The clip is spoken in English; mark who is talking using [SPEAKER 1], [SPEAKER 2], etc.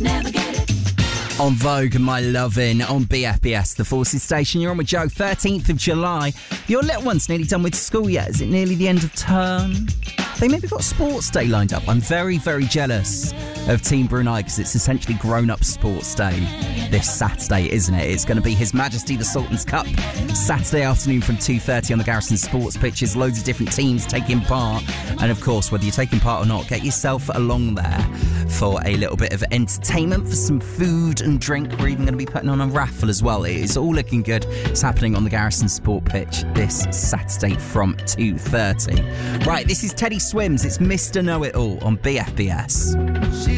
[SPEAKER 1] never get it.
[SPEAKER 2] On Vogue and My Lovin' on BFBS, the Forces Station. You're on with Joe, 13th of July. Your little one's nearly done with school yet. Is it nearly the end of term? They maybe got sports day lined up. I'm very, very jealous of Team Brunei because it's essentially grown-up sports day this Saturday, isn't it? It's going to be His Majesty the Sultan's Cup Saturday afternoon from 2:30 on the Garrison Sports pitches. Loads of different teams taking part. And of course, whether you're taking part or not, get yourself along there for a little bit of entertainment, for some food and drink. We're even going to be putting on a raffle as well. It is all looking good. It's happening on the Garrison Sport pitch this Saturday from 2:30. Right, this is Teddy Swims. It's Mr. Know-It-All on BFBS.